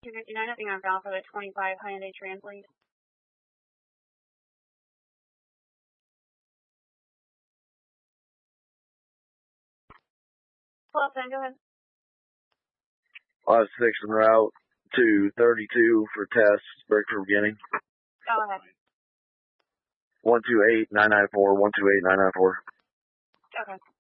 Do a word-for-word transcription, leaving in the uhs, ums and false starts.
two fifty-nine, I think I'm down for the twenty-five Hyundai Trans lead. Pull up then, go ahead. five six en route to thirty-two for test, break for beginning. Go ahead. one two eight nine nine four, one two eight nine nine four. Okay.